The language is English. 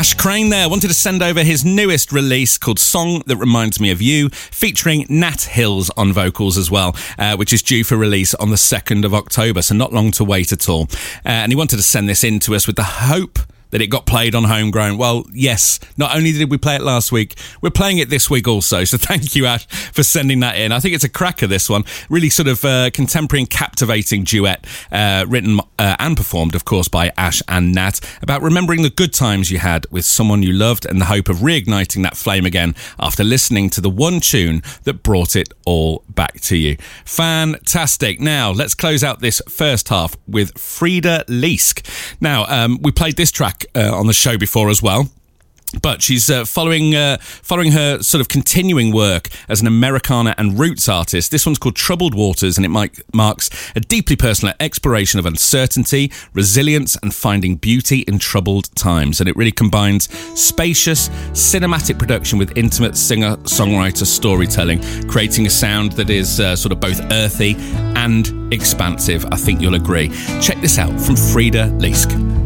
Ash Crane there wanted to send over his newest release called Song That Reminds Me of You, featuring Nat Hills on vocals as well, which is due for release on the 2nd of October, so not long to wait at all. And he wanted to send this in to us with the hope that it got played on Homegrown. Well, yes, not only did we play it last week, we're playing it this week also. So thank you, Ash, for sending that in. I think it's a cracker, this one. Really sort of contemporary and captivating duet, written and performed, of course, by Ash and Nat, about remembering the good times you had with someone you loved and the hope of reigniting that flame again after listening to the one tune that brought it all back to you. Fantastic. Now, let's close out this first half with Frida Leisk. Now, we played this track on the show before as well, but she's following her sort of continuing work as an Americana and roots artist. This one's called Troubled Waters, and it marks a deeply personal exploration of uncertainty, resilience, and finding beauty in troubled times. And it really combines spacious, cinematic production with intimate singer-songwriter storytelling, creating a sound that is sort of both earthy and expansive. I think you'll agree. Check this out from Frida Leisk.